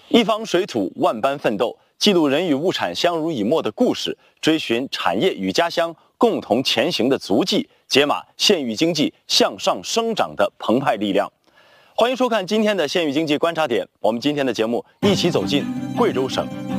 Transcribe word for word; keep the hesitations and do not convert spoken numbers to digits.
一方水土万般奋斗，记录人与物产相濡以沫的故事，追寻产业与家乡共同前行的足迹，解码县域经济向上生长的澎湃力量。欢迎收看今天的县域经济观察点，我们今天的节目一起走进贵州省